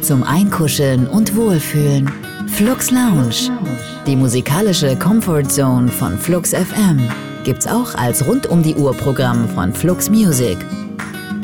zum Einkuscheln und Wohlfühlen. Flux Lounge, die musikalische Comfort Zone von Flux FM, gibt's auch als Rund-um-die-Uhr-Programm von Flux Music.